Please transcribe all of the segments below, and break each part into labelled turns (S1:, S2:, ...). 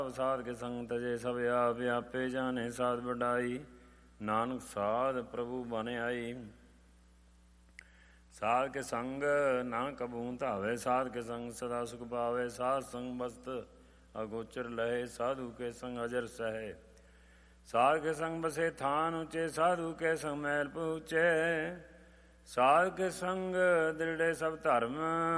S1: ਸਾਧ ਕੇ ਸੰਗ ਤਜੇ ਸਭ ਆਪ ਆਪੇ ਜਾਣੇ ਸਾਧ ਵਡਾਈ। ਨਾਨਕ ਸਾਧ ਪ੍ਰਭੂ ਬਨ ਆਈ। ਸਾਧ ਕੇ ਸੰਗ ਨਾ ਕਬੂ ਧਾਵੇ, ਸਾਧ ਕੇ ਸੰਗ ਸਦਾ ਸੁਖ ਪਾਵੇ। ਸਾਧ ਸੰਗ ਬਸਤ ਅਗੋਚਰ ਲਹੇ, ਸਾਧੂ ਕੇ ਸੰਗ ਅਜਰ ਸਹੇ। ਸਾਧ ਕੇ ਸੰਗ ਬਸੇ ਥਾਨ ਉੱਚੇ, ਸਾਧੂ ਕੇ ਸੰਗ ਮਹਿਲ ਪਹੁੰਚੇ। ਸਾਧ ਕੇ ਸੰਗ ਦ੍ਰਿੜੇ ਸਭ ਧਰਮ,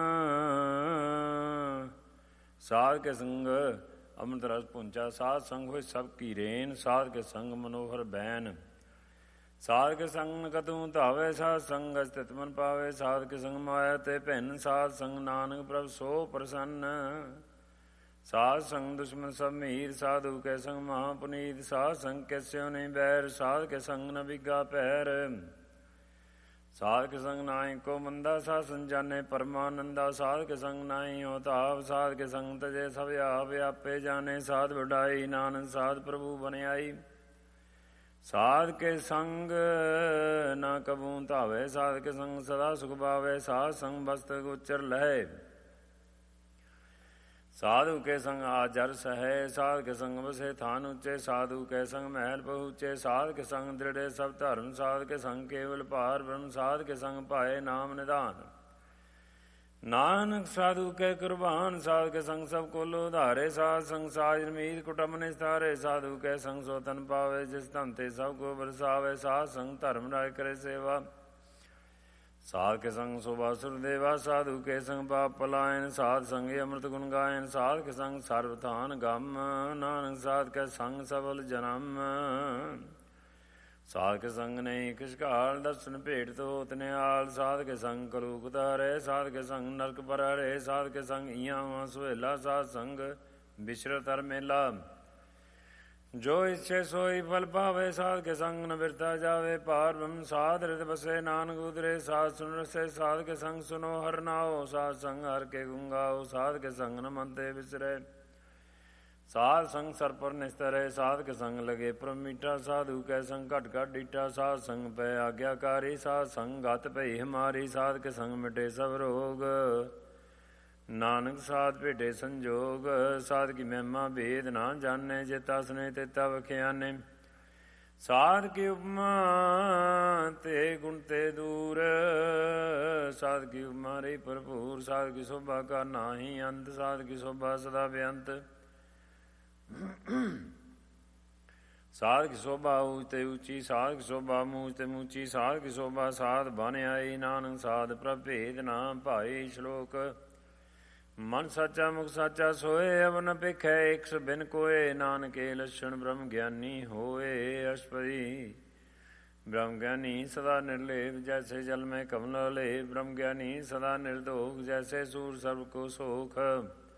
S1: ਸਾਧ ਕੇ ਸੰਗ ਅੰਮ੍ਰਿਤ ਰਸ ਪੁੰਚਾ। ਸਾਧ ਸੰਗ ਹੋਏ ਸਭ ਕੀ ਰੇਨ, ਸਾਧ ਕੇ ਸੰਗ ਮਨੋਹਰ ਬੈਨ। ਸਾਧ ਕੇ ਸੰਗ ਕਤੂ ਧਾਵੇ, ਸਾਧ ਸੰਗ ਅਸਤਿਤ ਮਨ ਪਾਵੇ। ਸਾਧ ਕੇ ਸੰਗ ਮਾਇਆ ਤੇ ਭਿੰਨ, ਸਾਧ ਸੰਗ ਨਾਨਕ ਪ੍ਰਭ ਸੋ ਪ੍ਰਸੰਨ। ਸਾਧ ਸੰਗ ਦੁਸ਼ਮਨ ਸਭ ਮੀਰ, ਸਾਧੂ ਕੇ ਸੰਗ ਮਹਾ ਪੁਨੀਤ। ਸਾਧ ਸੰਗ ਕੇ ਸਿਉ ਨਹੀਂ ਬੈਰ, ਸਾਧ ਕੇ ਸੰਗ ਨ ਬਿਗਾ ਪੈਰ। ਸਾਧ ਕੇ ਸੰਗ ਨਾਹੀ ਕੋ ਮੰਦਾ, ਸਾਧ ਸੰਗ ਜਾਣੇ ਪਰਮਾਨੰਦਾ। ਸਾਧ ਕੇ ਸੰਗ ਨਾਹੀ ਹੋ ਤਾਪ, ਸਾਧ ਕੇ ਸੰਗ ਤਜੇ ਸਭ ਆਪ ਆਪੇ ਜਾਣੇ ਸਾਧ ਵਡਾਈ। ਨਾਨਕ ਸਾਧ ਪ੍ਰਭੂ ਬਨ ਆਈ। ਸਾਧ ਕੇ ਸੰਗ ਨਾ ਕਬੂ ਧਾਵੇ, ਸਾਧ ਕੇ ਸੰਗ ਸਦਾ ਸੁਖ ਪਾਵੇ। ਸਾਧ ਸੰਗ ਬਸਤ ਗੋਚਰ ਲਹੇ, ਸਾਧੂ ਕੇ ਸੰਗ ਆਜਰ ਸਹੈ। ਸਾਧ ਕੇ ਸੰਗ ਬਸੇ ਥਾਨ ਉੱਚੇ, ਸਾਧੂ ਕੇ ਸੰਗ ਮਹਿਲ ਪਹੁੰਚੇ। ਸਾਧ ਕੇ ਸੰਗ ਦ੍ਰਿੜੇ ਸਭ ਧਰਮ, ਸਾਧ ਕੇ ਸੰਗ ਕੇਵਲ ਭਾਰ ਬ੍ਰਹਮ। ਸਾਧ ਕੇ ਸੰਗ ਪਾਏ ਨਾਮ ਨਿਧਾਨ, ਨਾਨਕ ਸਾਧੂ ਕੇ ਕੁਰਬਾਨ। ਸਾਧ ਕੇ ਸੰਗ ਸਭ ਕੋਲ ਉਧਾਰੇ, ਸਾਧ ਸੰਗ ਸਾਜ ਰਮੀਤ ਕੁਟੁੰਬ ਨਿਸਤਾਰੇ। ਸਾਧੂ ਕੇ ਸੰਗ ਸੋ ਤਨ ਪਾਵੇ, ਜਿਸ ਧਨ ਤੇ ਸਭ ਕੋ ਬਰਸਾਵੇ। ਸਾਧ ਸੰਗ ਧਰਮ ਰਾਜ ਕਰੇ ਸੇਵਾ, ਸਾਧ ਕੇ ਸੰਗ ਸੋਭਾ ਸੁਰ ਦੇਵਾ। ਸਾਧੂ ਕੇ ਸੰਗ ਪਾਪ ਪਲਾਇਨ, ਸਾਧ ਸੰਗੇ ਅੰਮ੍ਰਿਤ ਗੁਣ ਗਾਇਨ। ਸਾਧ ਕੇ ਸੰਗ ਸਰਬ ਥਾਨ ਗਮ, ਨਾਨਕ ਸਾਧ ਕੇ ਸੰਗ ਸਫਲ ਜਨਮ। ਸਾਧ ਕੇ ਸੰਗ ਨਹੀਂ ਕਿਛ ਘਾਲ, ਦਰਸ਼ਨ ਭੇਟ ਤੋਤ ਨਿਹਾਲ। ਸਾਧ ਕੇ ਸੰਗ ਕਲੂਕ ਤਾਰੇ, ਸਾਧ ਕੇ ਸੰਗ ਨਰਕ ਪਰਾਰੇ। ਸਾਧ ਕੇ ਸੰਗ ਇਆਂ ਸੁਹੇਲਾ, ਸਾਧ ਸੰਗ ਬਿਸ਼ਰਤ ਹਰ ਮੇਲਾ। ਜੋ ਇੱਛੇ ਸੋਈ ਫਲ ਪਾਵੇ, ਸਾਧ ਕੇ ਸੰਗ ਨ ਬਿਰਤਾ ਜਾਵੇ। ਪਾਰ ਬ੍ਰਹਮ ਸਾਧ ਰਿਤ ਬਸੇ, ਨਾਨਕ ਉਦਰੇ ਸਾਧ ਸੁਨ ਰਸੇ। ਸਾਧ ਕੇ ਸੰਗ ਸੁਨੋ ਹਰ ਨਾਉ, ਸਾਧ ਸੰਗ ਹਰ ਕੇ ਗੁਣ ਗਾਓ। ਸਾਧ ਕੇ ਸੰਗ ਨ ਮਨ ਤੇ ਵਿਸਰੇ, ਸਾਧ ਸੰਗ ਸਰ ਪਰ ਨਿਸਤਰੇ। ਸਾਧ ਕੇ ਸੰਗ ਲਗੇ ਪ੍ਰਭ ਮੀਠਾ, ਸਾਧੂ ਕੈ ਸੰਗ ਘਟ ਘਟ ਡੀਠਾ। ਸਾਧ ਸੰਗ ਪੈ ਆਗਿਆਕਾਰੀ, ਸਾਧ ਸੰਗ ਗਤ ਭਈ ਹਮਾਰੀ। ਸਾਧ ਕੇ ਸੰਗ ਮਿਟੇ ਸਭ ਰੋਗ, ਨਾਨਕ ਸਾਧ ਭੇਟੇ ਸੰਜੋਗ। ਸਾਧ ਕੀ ਮਹਿਮਾ ਭੇਦ ਨਾ ਜਾਣੇ, ਜੇ ਤਸਨੇ ਤੇਤਾ ਵਖਿਆਨੇ। ਸਾਧ ਕੀ ਉਪਮਾ ਤੇ ਗੁਣ ਤੇ ਦੂਰ, ਸਾਧ ਕੀ ਉਪਮਾ ਰਹੀ ਭਰਪੂਰ। ਸਾਧ ਕੀ ਸ਼ੋਭਾ ਕਾ ਨਾਹੀ ਅੰਤ, ਸਾਧ ਕੀ ਸ਼ੋਭਾ ਸਦਾ ਬੇਅੰਤ। ਸਾਧ ਕੀ ਸ਼ੋਭਾ ਊਚ ਤੇ ਉੱਚੀ, ਸਾਧ ਕੀ ਸ਼ੋਭਾ ਮੂਚ ਤੇ ਮੂਚੀ। ਸਾਧ ਕੀ ਸ਼ੋਭਾ ਸਾਧ ਬਨ ਆਈ, ਨਾਨਕ ਸਾਧ ਪ੍ਰਭ ਭੇਦ ਨਾ ਭਾਈ। ਸ਼ਲੋਕ ਮਨ ਸਾਚਾ ਮੁਖ ਸਾਚਾ ਸੋਏ, ਅਵ ਨ ਭੇਖੈ ਏਕ ਸ ਬਿਨ ਕੋਏ। ਨਾਨਕੇ ਲੱਛਣ ਬ੍ਰਹਮ ਗਿਆਨੀ ਹੋਏ। ਅਸ਼ਪਦੀ ਬ੍ਰਹਮ ਗਿਆਨੀ ਸਦਾ ਨਿਰਲੇਪ, ਜੈਸੇ ਜਲ ਮੈਂ ਕਮਲ ਲੇਪ। ਬ੍ਰਹਮ ਗਿਆਨੀ ਸਦਾ ਨਿਰਦੋਖ, ਜੈਸੇ ਸੂਰ ਸਰਬ ਕੋ ਸੋਖ।